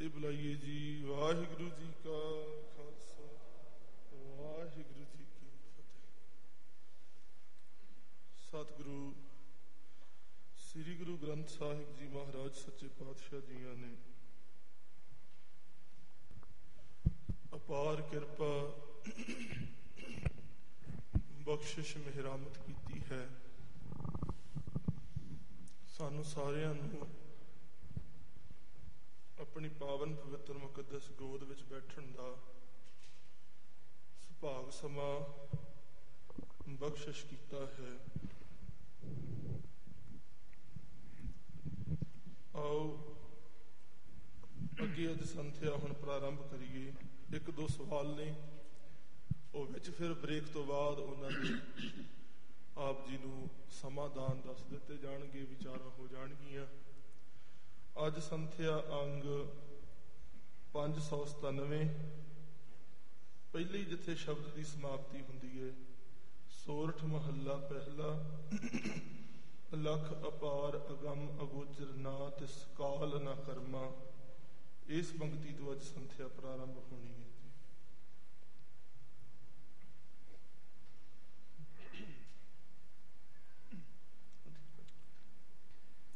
ਫਤਿਹ ਬੁਲਾਈਏ ਜੀ। ਵਾਹਿਗੁਰੂ ਜੀ ਕਾ ਖਾਲਸਾ, ਵਾਹਿਗੁਰੂ ਜੀ ਕੀ ਫਤਿਹ। ਸਤਿਗੁਰੂ ਸ੍ਰੀ ਗੁਰੂ ਗ੍ਰੰਥ ਸਾਹਿਬ ਜੀ ਮਹਾਰਾਜ ਸੱਚੇ ਪਾਤਸ਼ਾਹ ਜੀਆਂ ਨੇ ਅਪਾਰ ਕਿਰਪਾ ਬਖਸ਼ਿਸ਼ ਮਿਹਰਾਮਤ ਕੀਤੀ ਹੈ। ਸਾਨੂੰ ਸਾਰਿਆਂ ਨੂੰ ਆਪਣੀ ਪਾਵਨ ਪਵਿੱਤਰ ਮੁਕੱਦਸ ਗੋਦ ਵਿੱਚ ਬੈਠਣ ਦਾ ਸੁਭਾਗ ਸਮਾਂ ਬਖਸ਼ਿਸ਼ ਕੀਤਾ ਹੈ। ਆਓ ਅੱਗੇ ਅੱਜ ਸੰਥਿਆ ਹੁਣ ਪ੍ਰਾਰੰਭ ਕਰੀਏ। ਇੱਕ ਦੋ ਸਵਾਲ ਨੇ, ਉਹ ਵਿੱਚ ਫਿਰ ਬ੍ਰੇਕ ਤੋਂ ਬਾਅਦ ਉਹਨਾਂ ਦੇ ਆਪ ਜੀ ਨੂੰ ਸਮਾਧਾਨ ਦੱਸ ਦਿੱਤੇ ਜਾਣਗੇ, ਵਿਚਾਰਾਂ ਹੋ ਜਾਣਗੀਆਂ। ਅੱਜ ਸੰਥਿਆ ਅੰਗ 597, ਪਹਿਲੀ ਜਿੱਥੇ ਸ਼ਬਦ ਦੀ ਸਮਾਪਤੀ ਹੁੰਦੀ ਹੈ, ਸੋਰਠ ਮਹੱਲਾ ਪਹਿਲਾ। ਲਖ ਅਪਾਰ ਅਗੰਮ ਅਗੋਚਰ ਨਾ ਤਿਸ ਕਾਲ ਨਾ ਕਰਮਾ। ਇਸ ਪੰਕਤੀ ਤੋਂ ਅੱਜ ਸੰਥਿਆ ਪ੍ਰਾਰੰਭ ਹੋਣੀ ਹੈ।